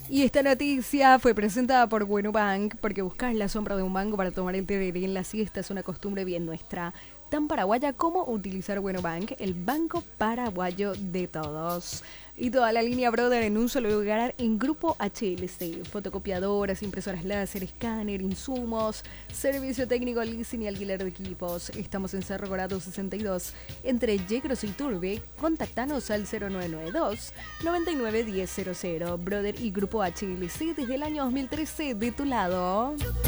Y esta noticia fue presentada por Bueno Bank, porque buscar la sombra de un banco para tomar el tereré en la siesta es una costumbre bien nuestra, tan paraguaya como utilizar Bueno Bank, el banco paraguayo de todos. Y toda la línea Brother en un solo lugar en Grupo HLC. Fotocopiadoras, impresoras láser, escáner, insumos, servicio técnico, leasing y alquiler de equipos. Estamos en Cerro Corado 62, entre Yegros y Turbe. Contactanos al 0992 991000. Brother y Grupo HLC desde el año 2013 de tu lado.